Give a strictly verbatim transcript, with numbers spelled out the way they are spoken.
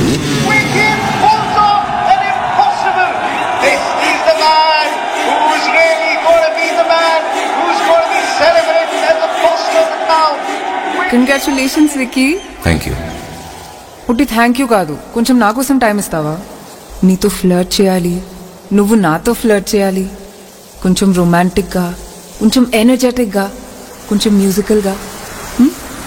Vicky pulls off an impossible. This is the man who's really going to be the man who's going to be celebrated as the boss of the town. Congratulations Vicky. Thank you. పుట్టి thank you కాదు, కొంచెం నా కోసం time ఇస్తావా? నీతో flirt చేయాలి, నువ్వు నాతో ఫ్లర్ట్ చేయాలి. కొంచెం రొమాంటిక్గా, కొంచెం ఎనర్జెటిక్గా, కొంచెం మ్యూజికల్గా.